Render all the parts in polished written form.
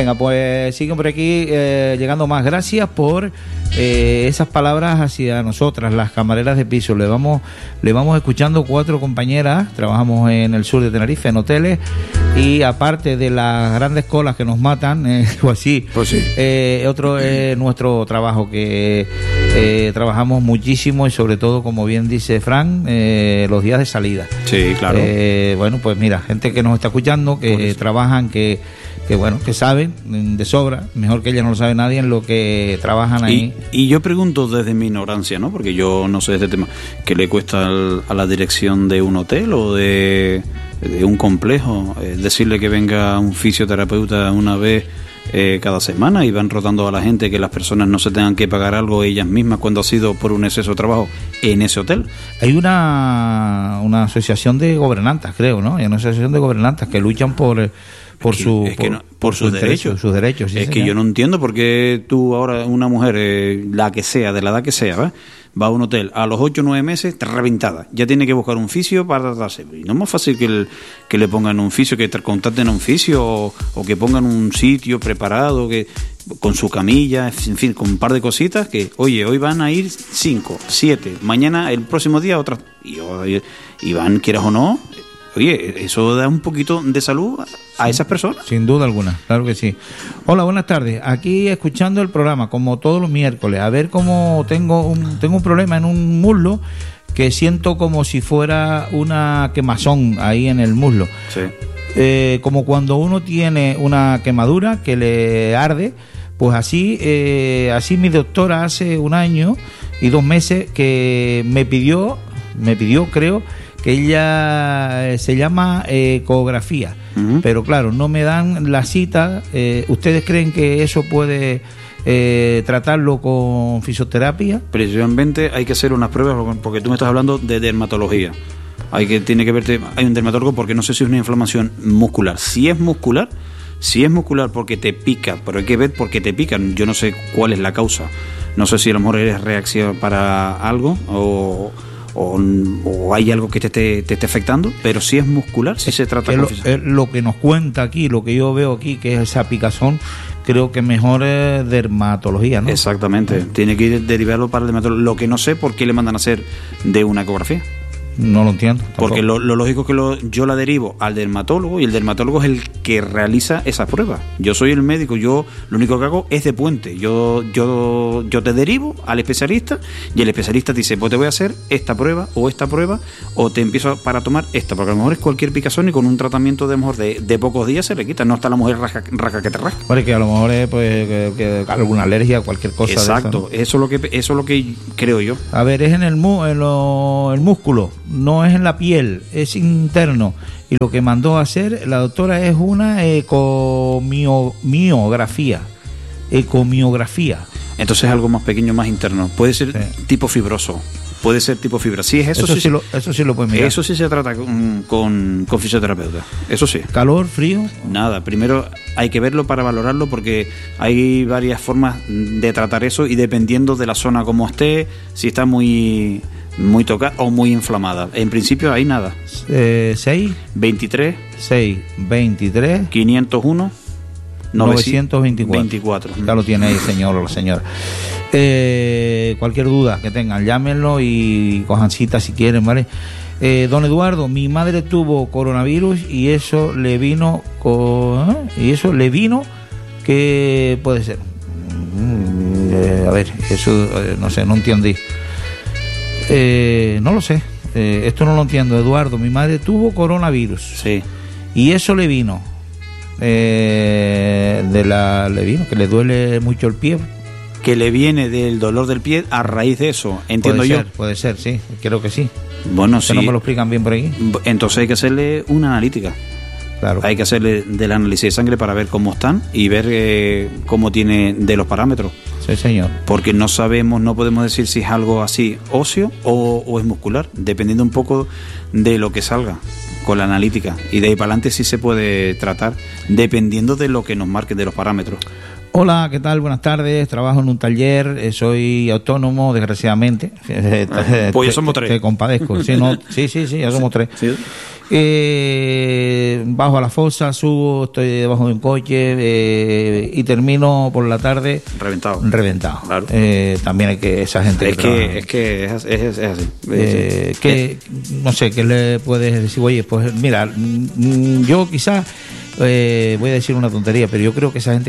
Venga, pues siguen por aquí llegando más. Gracias por esas palabras hacia nosotras, las camareras de piso. Le vamos escuchando 4 compañeras. Trabajamos en el sur de Tenerife, en hoteles. Y aparte de las grandes colas que nos matan, o así, pues sí. Otro es nuestro trabajo, que trabajamos muchísimo y sobre todo, como bien dice Fran, los días de salida. Sí, claro. Bueno, pues mira, gente que nos está escuchando, que trabajan, que bueno, que saben de sobra, mejor que ella no lo sabe nadie, en lo que trabajan ahí. Y yo pregunto desde mi ignorancia, ¿no? Porque yo no sé de este tema, ¿qué le cuesta a la dirección de un hotel o de un complejo decirle que venga un fisioterapeuta una vez cada semana y van rotando a la gente, que las personas no se tengan que pagar algo ellas mismas cuando ha sido por un exceso de trabajo en ese hotel? Hay una asociación de gobernantas, creo, ¿no? Hay una asociación de gobernantas que luchan por sus derechos. Sus derechos, sí, es que yo no entiendo por qué tú ahora, una mujer, la que sea, de la edad que sea, va a un hotel a los 8 o 9 meses, reventada. Ya tiene que buscar un fisio para tratarse. Y no es más fácil que le pongan un fisio, que contacten a un fisio o que pongan un sitio preparado, que con su camilla, en fin, con un par de cositas, que, oye, hoy van a ir 5, 7, mañana, el próximo día, otras. Y van, quieras o no. Oye, eso da un poquito de salud a esas personas. Sin duda alguna, claro que sí. Hola, buenas tardes. Aquí escuchando el programa, como todos los miércoles. A ver cómo tengo un problema en un muslo, que siento como si fuera una quemazón ahí en el muslo. Sí. Como cuando uno tiene una quemadura que le arde, pues así mi doctora hace 1 año y 2 meses que me pidió, creo, que ella se llama ecografía, pero claro, no me dan la cita. ¿Ustedes creen que eso puede tratarlo con fisioterapia? Precisamente hay que hacer unas pruebas, porque tú me estás hablando de dermatología. Tiene que verte, hay un dermatólogo, porque no sé si es una inflamación muscular. Si es muscular porque te pica, pero hay que ver por qué te pican. Yo no sé cuál es la causa. No sé si a lo mejor eres reacción para algo o hay algo que te esté afectando, pero si es muscular, si se trata con lo que nos cuenta aquí, lo que yo veo aquí, que es esa picazón, creo que mejor es dermatología, ¿no? Exactamente, tiene que ir derivarlo para el dermatólogo. Lo que no sé por qué le mandan a hacer de una ecografía. No lo entiendo tampoco. Porque lo lógico es que yo la derivo al dermatólogo, y el dermatólogo es el que realiza esa prueba. Yo soy el médico, yo lo único que hago es de puente. Yo te derivo al especialista, y el especialista te dice, pues te voy a hacer esta prueba, o te empiezo para tomar esta, porque a lo mejor es cualquier picazón y con un tratamiento de mejor de pocos días se le quita. No está la mujer raja que te rasca. Porque a lo mejor es que alguna alergia, cualquier cosa. Exacto, de eso, ¿no? Eso es lo que creo yo. A ver, es en el músculo. No es en la piel, es interno. Y lo que mandó a hacer la doctora es una ecomiografía. Entonces es algo más pequeño, más interno. Puede ser tipo fibroso. Puede ser tipo fibra. Sí, eso sí lo puedes mirar. Eso sí se trata con fisioterapeuta. Eso sí. ¿Calor, frío? Nada. Primero hay que verlo para valorarlo, porque hay varias formas de tratar eso, y dependiendo de la zona como esté, si está muy tocada o muy inflamada. En principio hay nada. 6 23 501 924. Ya lo tiene ahí, señor o la señora. Cualquier duda que tengan, llámenlo y cojan cita si quieren, ¿vale? Don Eduardo, mi madre tuvo coronavirus y eso le vino ¿qué puede ser? A ver, eso no sé, no entendí. No lo sé. Esto no lo entiendo, Eduardo. Mi madre tuvo coronavirus. Sí. Y eso le vino. Que le duele mucho el pie. Que le viene del dolor del pie a raíz de eso, entiendo yo. Puede ser, sí, creo que sí. Bueno, sí. ¿No me lo explican bien por aquí? Entonces hay que hacerle una analítica. Claro. Hay que hacerle del análisis de sangre para ver cómo están y ver cómo tiene de los parámetros. Sí, señor. Porque no sabemos, no podemos decir si es algo así óseo o es muscular, dependiendo un poco de lo que salga con la analítica. Y de ahí para adelante sí se puede tratar, dependiendo de lo que nos marquen de los parámetros. Hola, ¿qué tal? Buenas tardes. Trabajo en un taller, soy autónomo, desgraciadamente. Pues ya somos 3. Te compadezco. Sí, ya somos 3. Sí. Bajo a la fosa, subo, estoy debajo de un coche y termino por la tarde reventado. Claro. También hay que esa gente es que es así. No sé, ¿qué le puedes decir? Oye, pues mira, yo quizás voy a decir una tontería, pero yo creo que esa gente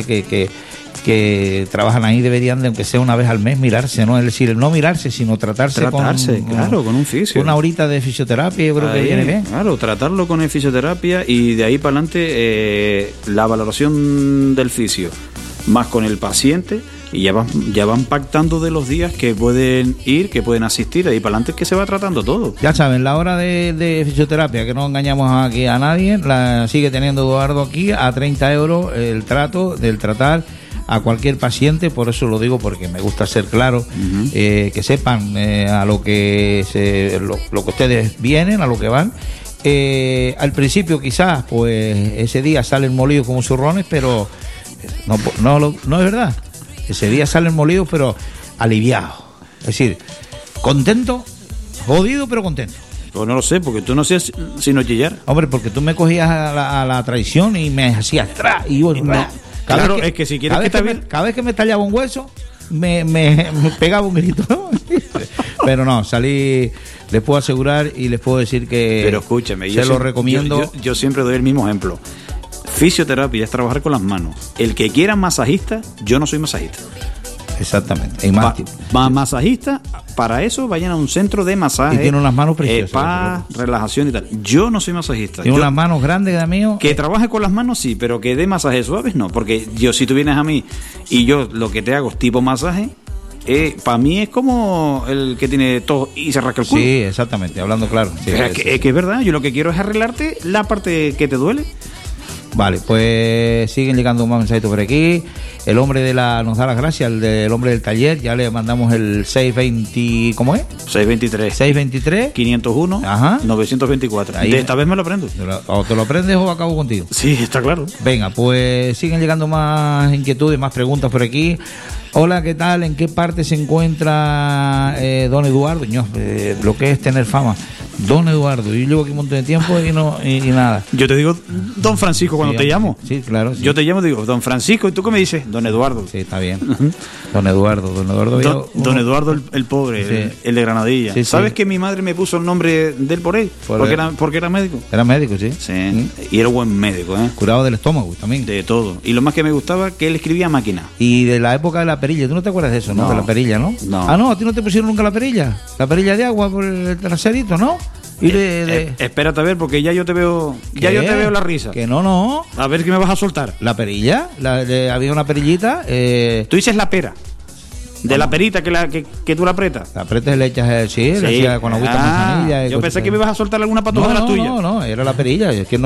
que trabajan ahí deberían de, aunque sea una vez al mes, mirarse, ¿no? Es decir, no mirarse, sino tratarse con un fisio. Una horita de fisioterapia, yo creo que viene bien. Claro, tratarlo con el fisioterapia y de ahí para adelante la valoración del fisio, más con el paciente, y ya van pactando de los días que pueden ir, que pueden asistir, ahí para adelante es que se va tratando todo. Ya saben, la hora de fisioterapia, que no engañamos aquí a nadie, la sigue teniendo Eduardo aquí a 30 euros el tratar a cualquier paciente, por eso lo digo, porque me gusta ser claro, que sepan a lo que lo que ustedes vienen, a lo que van. Al principio quizás, pues ese día salen molidos como zurrones, pero no es verdad. Ese día salen molidos, pero aliviados. Es decir, contento, jodido, pero contento. Pues no lo sé, porque tú no hacías sino chillar. Hombre, porque tú me cogías a la traición y me hacías atrás y yo... Claro, es que si quieres que cada vez que me tallaba un hueso, me pegaba un grito. Pero no, salí, les puedo asegurar y les puedo decir que... Pero escúchame, se lo recomiendo. Yo siempre doy el mismo ejemplo. Fisioterapia es trabajar con las manos. El que quiera masajista, yo no soy masajista. Exactamente. Masajista, para eso vayan a un centro de masaje. Y tiene unas manos preciosas. Spa, relajación y tal. Yo no soy masajista. Tiene unas manos grandes de mío. Que trabaje con las manos, sí, pero que dé masajes suaves, no. Porque si tú vienes a mí y yo lo que te hago es tipo masaje, para mí es como el que tiene todo y se rasca el culo. Sí, exactamente, hablando claro. Sí, que es verdad, yo lo que quiero es arreglarte la parte que te duele. Vale, pues siguen llegando más mensajitos por aquí. El hombre nos da las gracias, el hombre del taller, ya le mandamos el 620, ¿cómo es? 623 501 924. Ahí, de esta vez me lo aprendo. O te lo aprendes o acabo contigo. Sí, está claro. Venga, pues siguen llegando más inquietudes, más preguntas por aquí. Hola, ¿qué tal? ¿En qué parte se encuentra don Eduardo? Lo que es tener fama. Don Eduardo, yo llevo aquí un montón de tiempo y nada. Yo te digo don Francisco cuando te llamo. Sí, claro. Sí. Yo te llamo y digo don Francisco, ¿y tú qué me dices? Don Eduardo. Sí, está bien. Don Eduardo. Don Eduardo el pobre, sí. el de Granadilla. Sí, ¿Sabes sí. que mi madre me puso el nombre de él por él? Porque era médico. Era médico, sí. Sí. Y era buen médico, ¿eh? Curado del estómago también. De todo. Y lo más que me gustaba que él escribía a máquina. Y de la época de la perilla, ¿tú no te acuerdas de eso, no? De la perilla, ¿no? No. Ah, no, a ti no te pusieron nunca la perilla. La perilla de agua por el traserito, ¿no? Y espérate a ver, porque ya yo te veo. Ya yo te veo la risa. Que no. A ver qué me vas a soltar. La perilla, había una perillita. Tú dices la pera. De la perita que tú la aprietas. La apretas y le echas, le hacía con agüita manzanilla. Yo pensé que me ibas a soltar alguna patoja de la tuya. No, era la perilla. Es que no